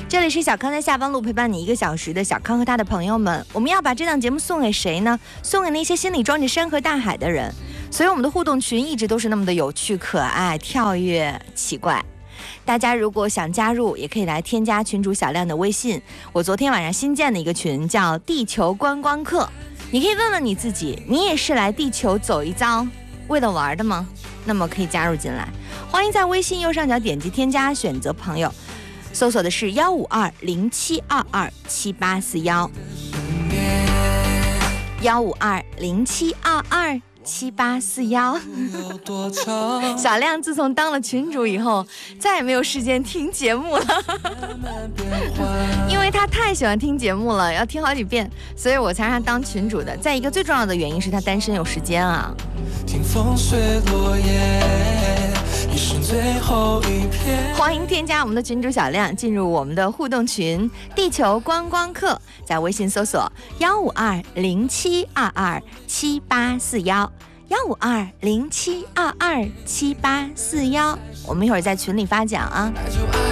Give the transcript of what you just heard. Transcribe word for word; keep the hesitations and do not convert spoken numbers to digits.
这里是小康在下班路陪伴你一个小时的小康和他的朋友们，我们要把这档节目送给谁呢？送给那些心里装着山河大海的人。所以我们的互动群一直都是那么的有趣可爱跳跃奇怪，大家如果想加入也可以来添加群主小亮的微信，我昨天晚上新建的一个群叫地球观光客，你可以问问你自己，你也是来地球走一遭为了玩的吗？那么可以加入进来，欢迎在微信右上角点击添加，选择朋友，搜索的是幺五二零七二二七八四幺，幺五二零七二二七八四幺。小亮自从当了群主以后，再也没有时间听节目了，因为他太喜欢听节目了，要听好几遍，所以我才让他当群主的。再一个最重要的原因是他单身有时间啊。听风吹落叶，一生最后一片。欢迎添加我们的群主小亮，进入我们的互动群地球观光客，在微信搜索幺五二零七二二七八四幺，幺五二零七二二七八四幺，我们一会儿在群里发奖啊。